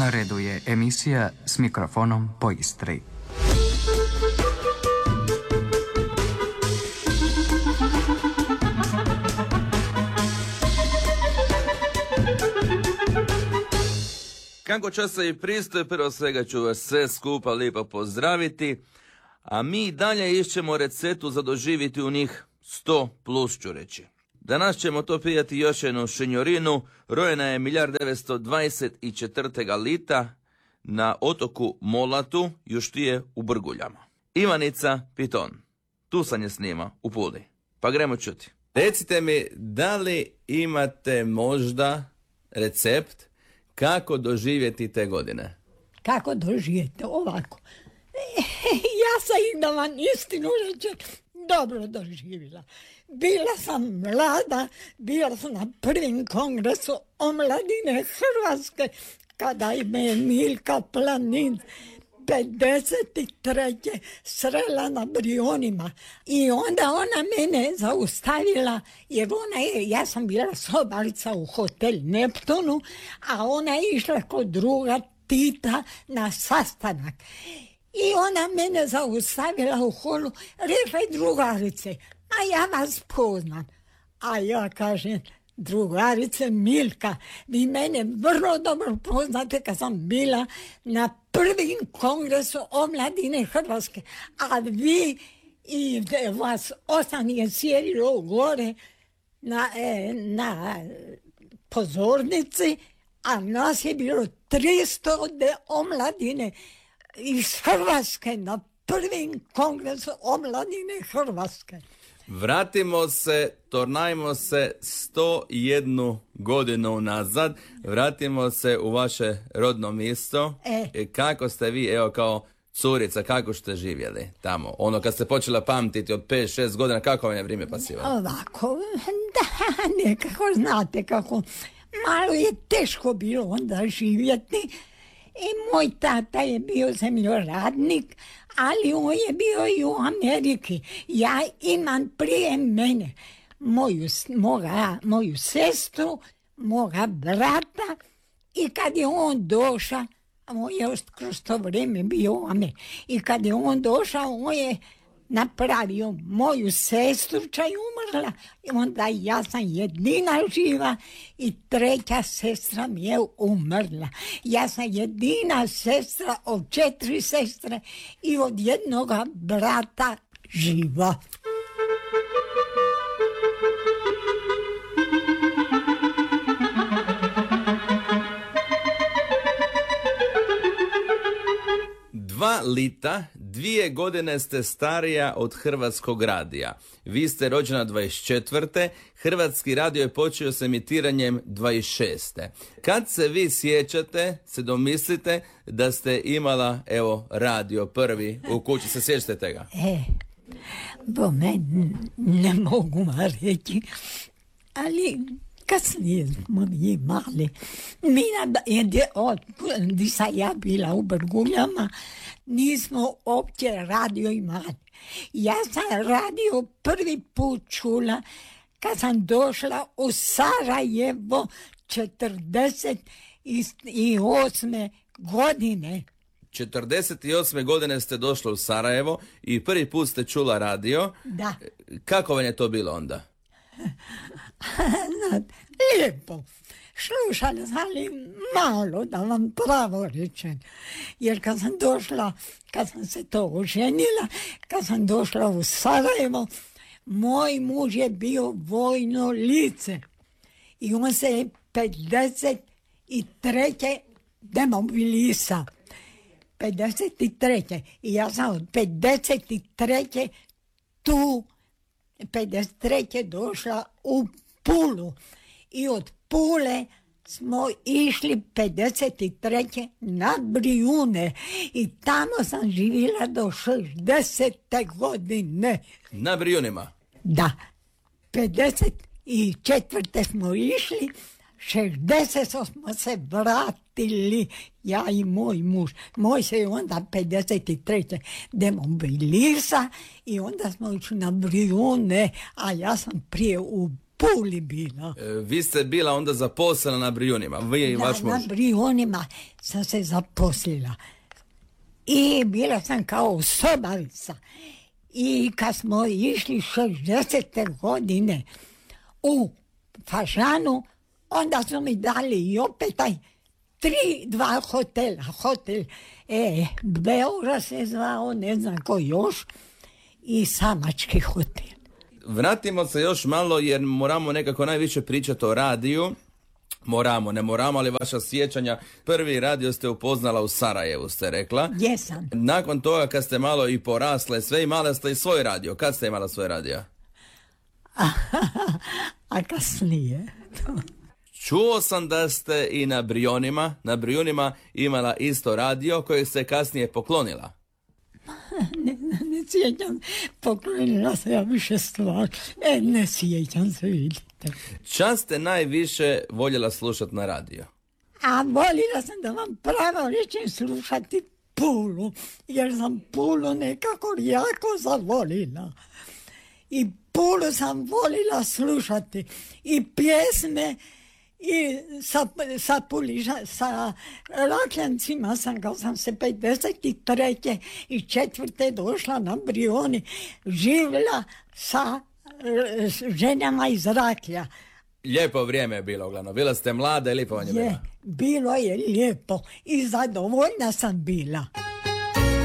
Na redu je emisija S mikrofonom po Istri. Kako časa i pristoje, prvo svega ću vas sve skupa lijepo pozdraviti, a mi dalje išćemo receptu za doživjeti u njih 100 plus ću reći. Danas ćemo to pijati još jednu šinjorinu, rojena je 1924. lita na otoku Molatu, još tije u Brguljama. Ivanica Piton, tu sam je snima, u Puli. Pa gremo čuti. Recite mi, da li imate možda recept kako doživjeti te godine? Kako doživjeti? Ovako. Ja sam ih da vam istinu rečem dobro doživjela. Bila sam mlada, bila sam na prvim kongresu omladine Hrvatske, kada me je Milka Planin 53. srela na Brionima. I onda ona mene zaustavila, jer ja sam bila sobarica u hotel Neptunu, a ona je išla kod druga Tita na sastanak. I ona mene zaustavila u holu, rekla je drugarice, a ja vas poznam. A ja kažem, drugarice Milka, vi mene vrlo dobro poznate kad sam bila na prvim kongresu omladine Hrvatske, a vi i vas 8 je sjedilo gore na pozornici, a nas je bilo 300 omladine iz Hrvatske na prvim kongresu omladine Hrvatske. Vratimo se, tornajmo se 101 godinu nazad, vratimo se u vaše rodno mjesto. Kako ste vi, evo kao curica, kako ste živjeli tamo? Ono kad ste počela pamtiti od 5-6 godina, kako vam je vrijeme pasivalo? Ovako, da, nekako znate kako, malo je teško bilo onda živjeti. I moj tata je bio zemljoradnik, ali on je bio i u Ameriki. Ja imam prije mene moju sestru, moga brata, i kad je on došao, on je još kroz to vrijeme bio u Ameriki, i kad je on došao, on je napravio moju sestruča i umrla. I onda ja sam jedina živa i treća sestra mi je umrla. Ja sam jedina sestra od 4 sestre i od jednoga brata živa. Lita, 2 godine ste starija od Hrvatskog radija. Vi ste rođena 24. Hrvatski radio je počeo s emitiranjem 26. Kad se vi sjećate, se domislite da ste imala, evo, radio prvi u kući, se sjećate tega? Bome, ne mogu vam reći, ali kasnije smo imali. Gdje sam ja bila u Brguljama, nismo uopće radio imali. Ja sam radio prvi put čula kad sam došla u Sarajevo 48. godine. 48. godine ste došli u Sarajevo i prvi put ste čula radio. Da. Kako vam je to bilo onda? Lijepo. Slušala sam li malo, da vam pravo rečem. Jer kad sam se to oženila, kad sam došla u Sarajevo, moj muž je bio vojno lice. I on se je 53. demobilisa. 53. I ja sam od 53. tu 53. došla u Pulu. I od Pule smo išli 53. na Brijune i tamo sam živjela do 60. godine. Na Brijunima? Da. 54. smo išli, 60. smo se vratili, ja i moj muž. Moj se je onda 53. demobilisa i onda smo išli na Brijune, a ja sam prije u Puli bila. Vi ste bila onda zaposlena na Brijunima, vi i vaš muž. Na Brijunima sam se zaposlila. I bila sam kao sobarica. I kad smo išli 60. godine u Fažanu, onda su mi dali i opet taj 2 hotela. Hotel Beora se zvao, ne znam ko još, i Samački hotel. Vratimo se još malo jer moramo nekako najviše pričati o radiju. Ne moramo, ali vaša sjećanja. Prvi radio ste upoznala u Sarajevu, ste rekla. Jesam. Nakon toga kad ste malo i porasle sve, imala ste i svoj radio. Kad ste imala svoj radio? A kasnije. Čuo sam da ste i na Brijunima imala isto radio koje ste kasnije poklonila. Ne sjećam, poklonila se ja više stvar. Ne sjećam se, vidite. Čas ste najviše voljela slušati na radio? A voljela sam, da vam pravo rečem, slušati Pulu, jer sam Pulu nekako jako zavolila. I Pulu sam volila slušati i pjesme, i sa Rakljancima sam, kad sam se 53. i 4. došla na Brijuni, živjela sa ženama iz Raklja. Lijepo vrijeme je bilo, uglavnom. Bila ste mlada i lijepo vam je bilo. Bilo je lijepo i zadovoljna sam bila.